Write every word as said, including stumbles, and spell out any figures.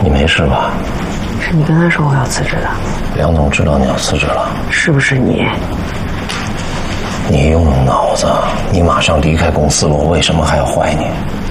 你没事吧？ 是你跟他说我要辞职的。 梁总知道你要辞职了， 是不是你？ 你用脑子，你马上离开公司了，我为什么还要怀你？